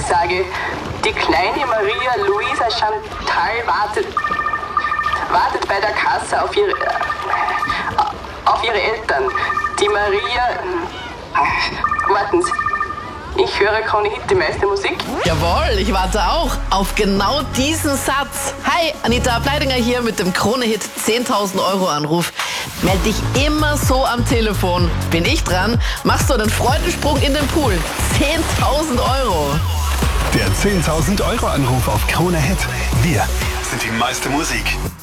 sage, die kleine Maria Luisa Chantal wartet bei der Kasse auf ihre Eltern. Die Maria... warten Sie. Ich höre Krone Hit, die meiste Musik. Jawohl, ich warte auch auf genau diesen Satz. Hi, Anita Pleidinger hier mit dem Krone Hit 10.000 Euro Anruf. Meld dich immer so am Telefon. Bin ich dran, machst du einen Freudensprung in den Pool. 10.000 Euro. Der 10.000 Euro Anruf auf Krone Hit. Wir sind die meiste Musik.